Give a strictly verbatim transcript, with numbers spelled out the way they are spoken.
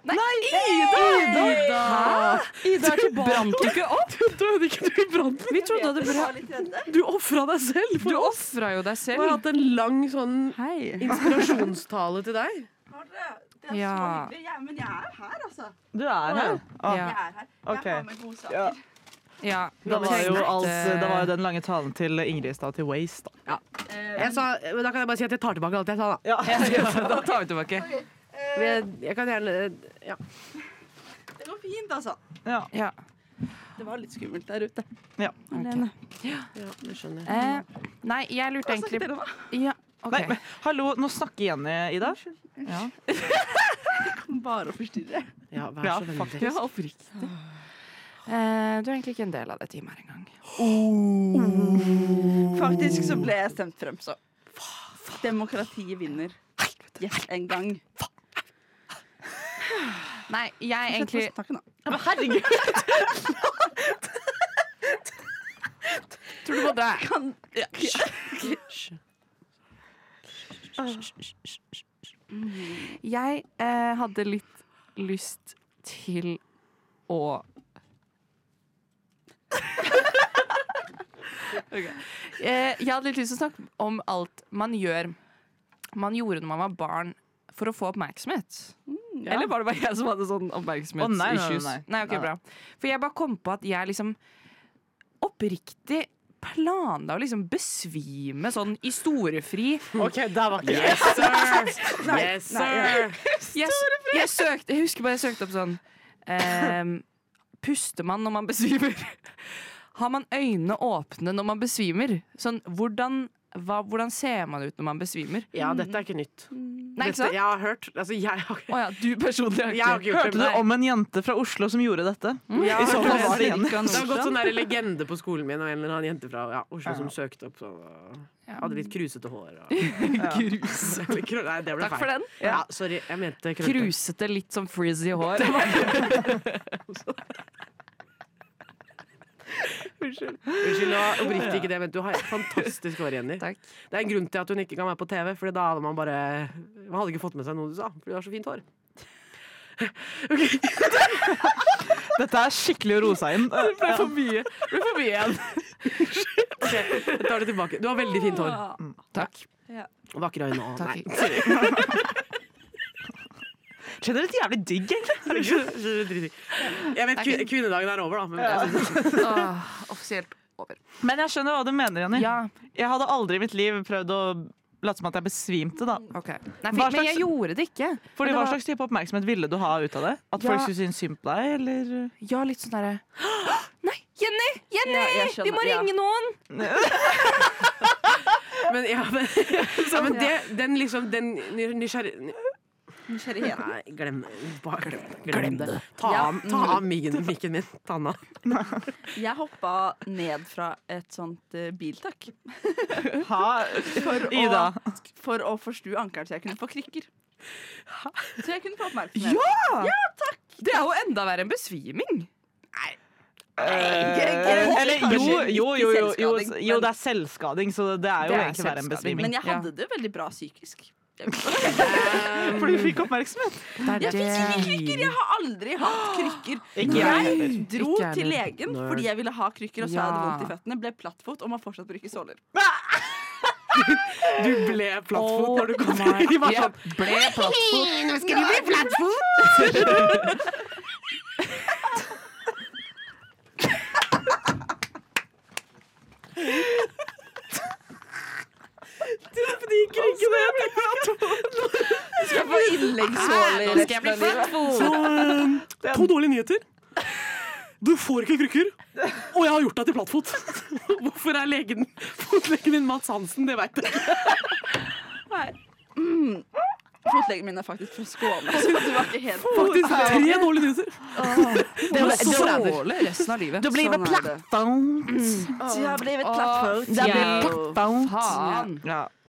Nei, Ida! Ida! Ida er tilbake. Brant du ikke opp? Du hadde ikke du brant. Vi trodde det brant. Du offra deg selv. Du offra jo deg Du selv. har hatt en lang sånn Hei. inspirasjonstale til deg. Har dere? Det er Ja. så hyggelig. Ja, men jeg er her, altså. Du er her? Ah. Ja. Jeg er her. Jeg Ok. har med gode saker. Ja. Ja, Det var jo tenkte- alt, det var jo den lange talen til Ingrid i stad til Waze, da. Eh, Jeg sa, men da kan jeg bare si at jeg tar tilbake alt jeg sa, da. Ja. Da tar vi tilbake. Jeg, jeg kan gjerne ja. Det går fint, altså. Ja. Ja. Det var litt skummelt der ute. Ja. Alene. ja, det skjønner jeg. Eh, nei, jeg lurte Hva snakket egentlig dere om? Ja, ok. Nei, men, hallo, nå snakker Jenny, Ida. Ja. Bare å forstyrre. Ja, vær Ja, så vennlig. faktisk. Ja, oppriktig. Eh, du er egentlig ikke en del av det teamet her engang. Faktisk så ble jeg stemt frem, så. Demokratiet vinner. Yes, en gang. Nei, jeg egentlig Takk nå. Herregud! Tror du må dø. Kan Jeg eh, hadde litt lyst til å Ok. eh, Jeg hadde litt lyst til å snakke om alt man gjør Man gjorde når man var barn for å få oppmerksomhet. ja. Eller var det bare jeg som hadde sånn Å, nei, nei, oppmerksomhetsissues? nei, Nei, ok, nei. bra. For jeg bare kom på at jeg liksom oppriktig planla å liksom besvime sånn i storefri. OK, der var ikke Yes, sir! Yes, sir! Jeg, jeg, søkte, jeg husker bare jeg søkte opp sånn ehm, Puster man når man besvimer? Har man øynene åpne når man besvimer? Sånn, hvordan, hva, hvordan ser man ut når man besvimer? Ja, dette er ikke nytt. Nei, ikke Dette, sant? jeg har hørt Altså, jeg har Å ja, du personlig har Jeg har ikke gjort Hørte det. du om en jente fra Oslo som gjorde dette? Ja, I så fall det- var det Jenny. Det har gått sånn der legende på skolen min og en eller annen jente fra ja, Oslo Ja. som søkte opp og hadde litt krusete hår. Og, Krus. Nei, det ble Takk feil. for den. Ja, sorry. Jeg mente krøllete. Krusete, litt sånn frizzy hår. Unnskyld. Unnskyld, det var oppriktig ikke det, men du har et fantastisk hår, Jenny. Takk. Det er en grunn til at hun ikke kan være på T V, for da hadde man bare Man hadde ikke fått med seg noe du sa, for du har så fint hår. Dette er skikkelig å roe seg inn. Det ble for mye. Det ble for mye igjen. Ok, jeg tar det tilbake. Du har veldig fint hår. Takk. Og vakre øyne. Å, Takk. nei. Kjenner det jævlig digg, egentlig. Jeg vet kvin- kvinnedagen er over, da. Men jeg synes, Åh, offisielt over. Men jeg skjønner hva du mener, Jenny. Ja, Jeg hadde aldri i mitt liv prøvd å late som at jeg besvimte, da. ok. Nei, Hva for, men jeg slags- gjorde det ikke. Fordi Men det Hva var- slags type oppmerksomhet ville du ha ut av det? At Ja. folk skulle synes synd på deg, eller? Ja, litt sånn derre Nei, Jenny! Jenny! Ja, jeg skjønner, Vi må ja. ringe noen! men, ja, men, ja, men det, den liksom Den nysgjerrig... Nysgjerrighet. Nei, glem, bare glem, glem det. Ta Ja. av, ta av mikken, mikken min. Ta den av. Jeg hoppa ned fra et sånt uh, biltak Ha, for Ida. å, for å forstue ankelen så jeg kunne få krykker. Så jeg kunne få oppmerksomhet. Det er jo enda verre enn besviming. Eh, Eller jo, jo, jo, jo, jo, jo, selvskading, jo, det er selvskading, så det er jo Det er egentlig verre enn selvskading. besviming. Men jeg Ja. hadde det veldig bra psykisk. For du fikk oppmerksomhet. Jeg fikk ikke krykker! Jeg har aldri hatt krykker. Ikke jeg Jeg heller. dro Ikke jeg til heller. legen Nerd. fordi jeg ville ha krykker og så Ja. hadde vondt i føttene. Ble plattfot og må fortsatt bruke såler. Du ble plattfot når du kom my- De var Jeg sånn ble plattfot. Nå skal du bli plattfot! De krykkene jeg ble plattfot. Jeg får innleggssåler Nå skal jeg bli plattfot. Så to dårlige nyheter. Du får ikke krykker, og jeg har gjort deg til plattfot. Hvorfor er legen fotlegen din Mats Hansen? Det veit jeg. Nei. Mm. Fotlegen min er faktisk fra Skåne, så det var ikke helt Faktisk tre dårlige nyheter. Det var såle resten av livet. Du blir Sånn er det. plattfot. Så jeg har blitt Åh, plattfot. det blir Ja. plattfot. Faen. Ja.